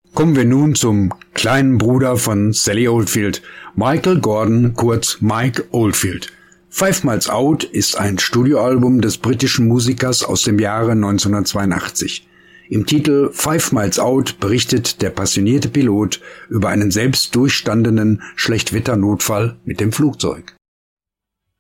Kommen wir nun zum kleinen Bruder von Sally Oldfield, Michael Gordon, kurz Mike Oldfield. Five Miles Out ist ein Studioalbum des britischen Musikers aus dem Jahre 1982. Im Titel Five Miles Out berichtet der passionierte Pilot über einen selbst durchstandenen Schlechtwetternotfall mit dem Flugzeug.